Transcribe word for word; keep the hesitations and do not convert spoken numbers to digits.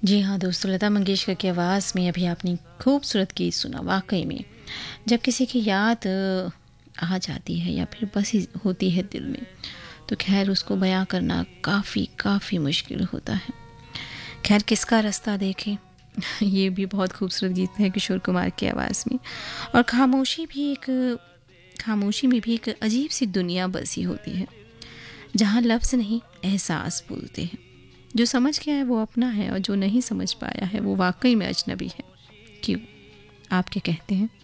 जी हाँ दोस्तों, लता मंगेशकर की आवाज़ में अभी आपने खूबसूरत गीत सुना। वाक़ई में जब किसी की याद अ, आ जाती है या फिर बसी होती है दिल में, तो ख़ैर उसको बयाँ करना काफ़ी काफ़ी मुश्किल होता है। ख़ैर किसका रास्ता देखें ये भी बहुत खूबसूरत गीत है किशोर कुमार की आवाज़ में। और खामोशी भी एक खामोशी में भी एक अजीब-सी दुनिया बसी होती है, जहाँ लफ्ज़ नहीं एहसास बोलते हैं। जो समझ गया है वो अपना है और जो नहीं समझ पाया है वो वाक़ई में अजनबी है। क्यों? आप क्या कहते हैं?